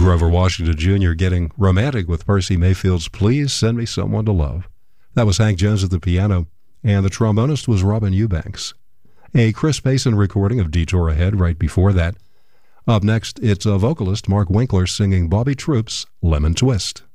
Grover Washington Jr. getting romantic with Percy Mayfield's Please Send Me Someone to Love. That was Hank Jones at the piano, and the trombonist was Robin Eubanks. A Chris Payson recording of Detour Ahead right before that. Up next, it's a vocalist, Mark Winkler, singing Bobby Troups' Lemon Twist.